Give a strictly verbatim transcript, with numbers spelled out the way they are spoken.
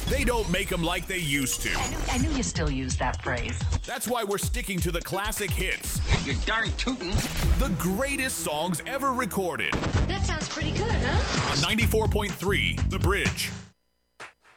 They don't make them like they used to. I knew, I knew you still use that phrase. That's why we're sticking to the classic hits. You're darn tootin'. The greatest songs ever recorded. That sounds pretty good, huh? On ninety-four point three, The Bridge.